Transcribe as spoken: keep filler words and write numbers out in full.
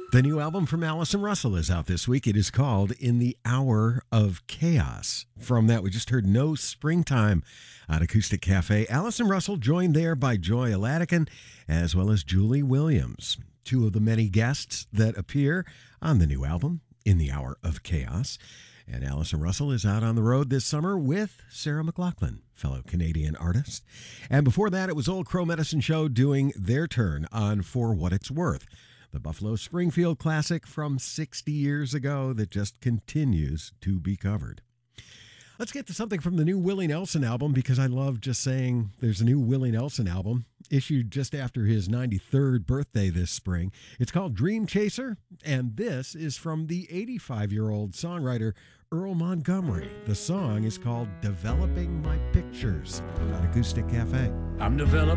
The new album from Allison Russell is out this week. It is called In the Hour of Chaos. From that, we just heard No Springtime at Acoustic Cafe. Allison Russell joined there by Joy Aladican as well as Julie Williams, two of the many guests that appear on the new album, In the Hour of Chaos. And Allison Russell is out on the road this summer with Sarah McLachlan, fellow Canadian artist. And before that, it was Old Crow Medicine Show doing their turn on For What It's Worth, the Buffalo Springfield classic from sixty years ago that just continues to be covered. Let's get to something from the new Willie Nelson album, because I love just saying there's a new Willie Nelson album issued just after his ninety-third birthday this spring. It's called Dream Chaser, and this is from the eighty-five-year-old songwriter Earl Montgomery. The song is called Developing My Pictures at Acoustic Cafe. I'm developing